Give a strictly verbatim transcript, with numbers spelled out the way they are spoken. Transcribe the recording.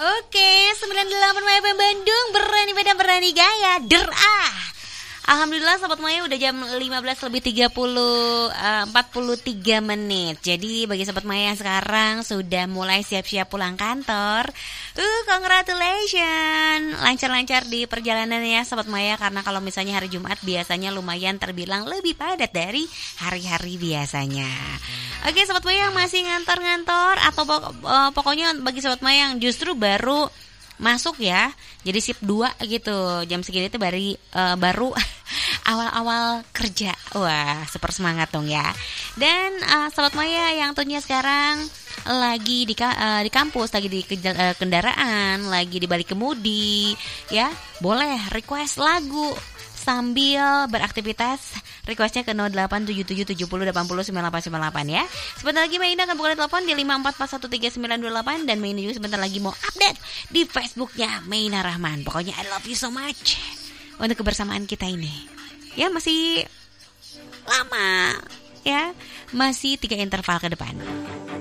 Oke, sembilan puluh delapan Maya Bandung, berani beda berani gaya. Der ah. Alhamdulillah Sobat Maya udah jam lima belas lebih tiga puluh, uh, empat puluh tiga menit. Jadi bagi Sobat Maya yang sekarang sudah mulai siap-siap pulang kantor, uh, congratulations, lancar-lancar di perjalanan ya Sobat Maya. Karena kalau misalnya hari Jumat biasanya lumayan terbilang lebih padat dari hari-hari biasanya. Oke Sobat Maya yang masih ngantor-ngantor atau pok- uh, pokoknya bagi Sobat Maya yang justru baru masuk ya, jadi shift dua gitu, jam segini tuh baru uh, baru awal-awal kerja. Wah, super semangat dong ya. Dan uh, Sobat Maya yang tentunya sekarang lagi di uh, di kampus, lagi di ke- uh, kendaraan, lagi di balik kemudi ya, boleh request lagu sambil beraktivitas. Requestnya ke nol delapan tujuh tujuh tujuh nol delapan nol sembilan delapan sembilan delapan ya. Sebentar lagi Maina akan buka telepon di lima empat empat satu tiga sembilan dua delapan. Dan Maina juga sebentar lagi mau update di Facebooknya Maina Rahman. Pokoknya I love you so much untuk kebersamaan kita ini. Ya masih lama ya, masih tiga interval ke depan.